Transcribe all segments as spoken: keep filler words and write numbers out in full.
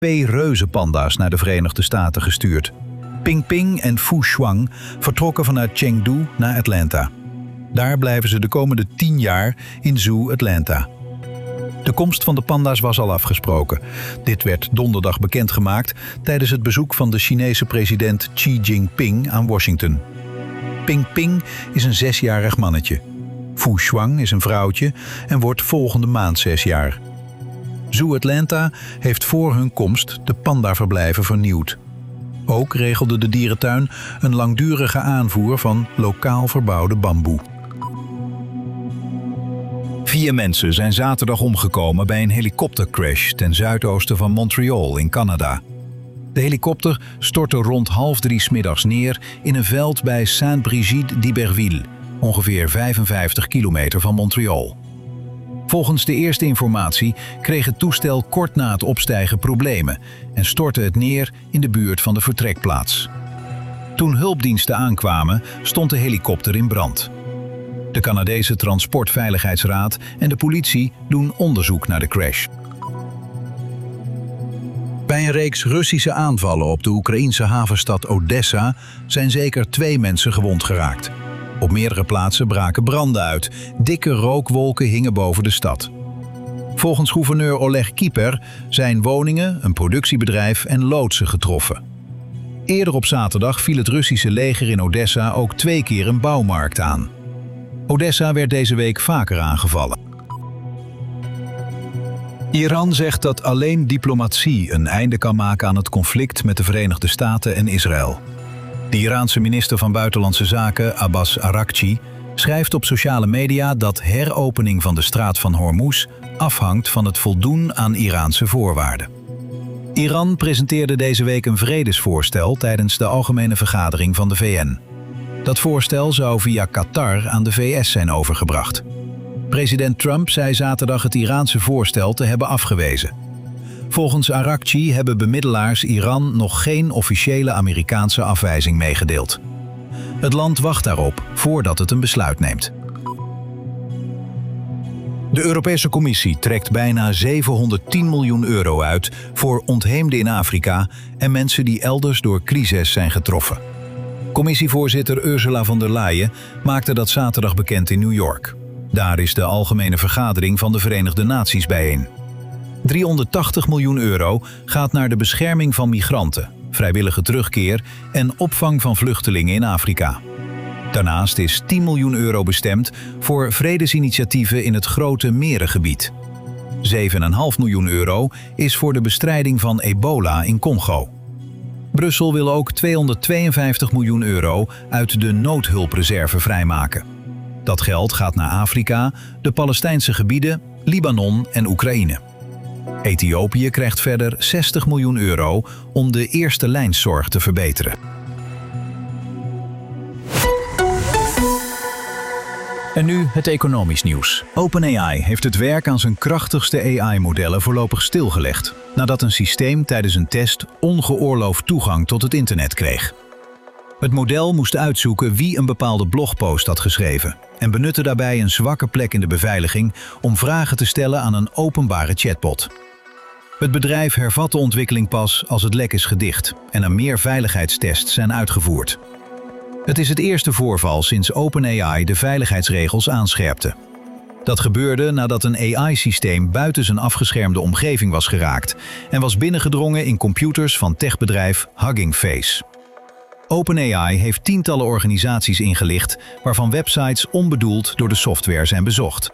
twee reuzenpanda's naar de Verenigde Staten gestuurd. Ping Ping en Fu Shuang vertrokken vanuit Chengdu naar Atlanta. Daar blijven ze de komende tien jaar in Zoo Atlanta. De komst van de panda's was al afgesproken. Dit werd donderdag bekendgemaakt tijdens het bezoek van de Chinese president Xi Jinping aan Washington. Ping Ping is een zesjarig mannetje. Fu Shuang is een vrouwtje en wordt volgende maand zes jaar. Zoo Atlanta heeft voor hun komst de pandaverblijven vernieuwd. Ook regelde de dierentuin een langdurige aanvoer van lokaal verbouwde bamboe. Vier mensen zijn zaterdag omgekomen bij een helikoptercrash ten zuidoosten van Montreal in Canada. De helikopter stortte rond half drie 's middags neer in een veld bij Saint-Brigide-d'Iberville, ongeveer vijfenvijftig kilometer van Montreal. Volgens de eerste informatie kreeg het toestel kort na het opstijgen problemen en stortte het neer in de buurt van de vertrekplaats. Toen hulpdiensten aankwamen, stond de helikopter in brand. De Canadese Transportveiligheidsraad en de politie doen onderzoek naar de crash. Bij een reeks Russische aanvallen op de Oekraïense havenstad Odessa zijn zeker twee mensen gewond geraakt. Op meerdere plaatsen braken branden uit. Dikke rookwolken hingen boven de stad. Volgens gouverneur Oleg Kiper zijn woningen, een productiebedrijf en loodsen getroffen. Eerder op zaterdag viel het Russische leger in Odessa ook twee keer een bouwmarkt aan. Odessa werd deze week vaker aangevallen. Iran zegt dat alleen diplomatie een einde kan maken aan het conflict met de Verenigde Staten en Israël. De Iraanse minister van Buitenlandse Zaken, Abbas Araghchi, schrijft op sociale media dat heropening van de straat van Hormuz afhangt van het voldoen aan Iraanse voorwaarden. Iran presenteerde deze week een vredesvoorstel tijdens de algemene vergadering van de V N. Dat voorstel zou via Qatar aan de V S zijn overgebracht. President Trump zei zaterdag het Iraanse voorstel te hebben afgewezen. Volgens Araghchi hebben bemiddelaars Iran nog geen officiële Amerikaanse afwijzing meegedeeld. Het land wacht daarop voordat het een besluit neemt. De Europese Commissie trekt bijna zevenhonderdtien miljoen euro uit voor ontheemden in Afrika en mensen die elders door crisis zijn getroffen. Commissievoorzitter Ursula von der Leyen maakte dat zaterdag bekend in New York. Daar is de algemene vergadering van de Verenigde Naties bijeen. driehonderdtachtig miljoen euro gaat naar de bescherming van migranten, vrijwillige terugkeer en opvang van vluchtelingen in Afrika. Daarnaast is tien miljoen euro bestemd voor vredesinitiatieven in het Grote Merengebied. zeven komma vijf miljoen euro is voor de bestrijding van ebola in Congo. Brussel wil ook tweehonderdtweeënvijftig miljoen euro uit de noodhulpreserve vrijmaken. Dat geld gaat naar Afrika, de Palestijnse gebieden, Libanon en Oekraïne. Ethiopië krijgt verder zestig miljoen euro om de eerste lijnszorg te verbeteren. En nu het economisch nieuws. OpenAI heeft het werk aan zijn krachtigste A I-modellen voorlopig stilgelegd, nadat een systeem tijdens een test ongeoorloofd toegang tot het internet kreeg. Het model moest uitzoeken wie een bepaalde blogpost had geschreven en benutte daarbij een zwakke plek in de beveiliging om vragen te stellen aan een openbare chatbot. Het bedrijf hervat de ontwikkeling pas als het lek is gedicht en er meer veiligheidstests zijn uitgevoerd. Het is het eerste voorval sinds OpenAI de veiligheidsregels aanscherpte. Dat gebeurde nadat een A I-systeem buiten zijn afgeschermde omgeving was geraakt en was binnengedrongen in computers van techbedrijf Hugging Face. OpenAI heeft tientallen organisaties ingelicht waarvan websites onbedoeld door de software zijn bezocht.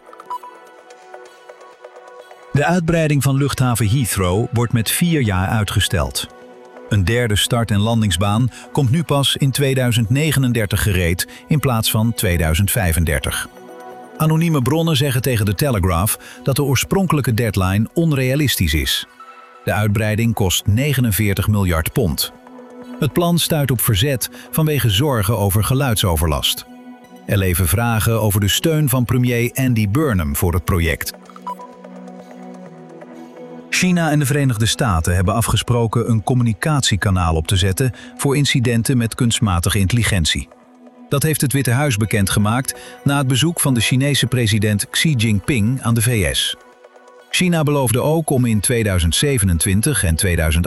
De uitbreiding van luchthaven Heathrow wordt met vier jaar uitgesteld. Een derde start- en landingsbaan komt nu pas in tweeduizend negenendertig gereed in plaats van tweeduizend vijfendertig. Anonieme bronnen zeggen tegen de Telegraph dat de oorspronkelijke deadline onrealistisch is. De uitbreiding kost negenenveertig miljard pond. Het plan stuit op verzet vanwege zorgen over geluidsoverlast. Er leven vragen over de steun van premier Andy Burnham voor het project. China en de Verenigde Staten hebben afgesproken een communicatiekanaal op te zetten voor incidenten met kunstmatige intelligentie. Dat heeft het Witte Huis bekendgemaakt na het bezoek van de Chinese president Xi Jinping aan de V S. China beloofde ook om in tweeduizend zevenentwintig en tweeduizend